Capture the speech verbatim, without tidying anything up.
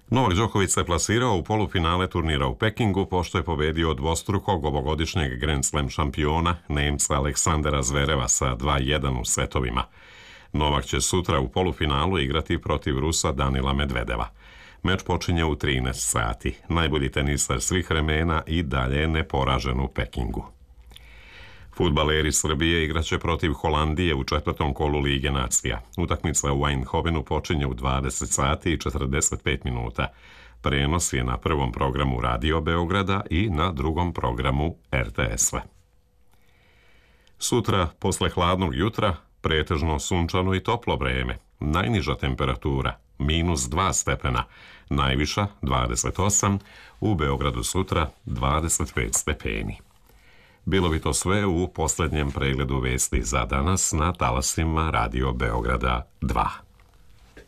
Novak Đoković se plasirao u polufinale turnira u Pekingu pošto je pobedio dvostrukog ovogodišnjeg Grand Slam šampiona Nemca Aleksandera Zvereva sa dva jedan u setovima. Novak će sutra u polufinalu igrati protiv Rusa Danila Medvedeva. Meč počinje u trinaest sati. Najbolji tenisar svih vremena i dalje je neporažen u Pekingu. Fudbaleri Srbije igraće protiv Holandije u četvrtom kolu Lige nacija. Utakmica u Eindhovenu počinje u dvadeset sati i četrdeset pet minuta. Prenos je na prvom programu Radio Beograda i na drugom programu R T S-a. Sutra, posle hladnog jutra, pretežno sunčano i toplo vreme. Najniža temperatura minus dva stepena, najviša dvadeset osam, u Beogradu sutra dvadeset pet stepeni. Bilo bi to sve u posljednjem pregledu vesti za danas na talasima Radio Beograda dva.